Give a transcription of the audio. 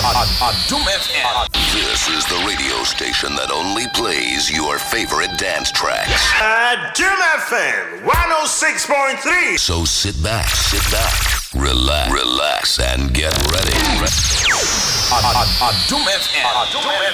Adum FM. This is the radio station that only plays your favorite dance tracks. Adum FM 106.3. So sit back, relax, and get ready. Adum FM.